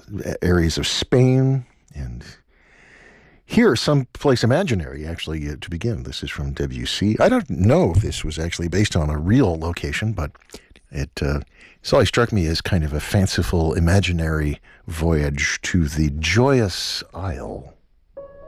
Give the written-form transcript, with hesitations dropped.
areas of Spain, and here, someplace imaginary, actually, to begin. This is from WC. I don't know if this was actually based on a real location, but it's always struck me as kind of a fanciful, imaginary voyage to the Joyous Isle.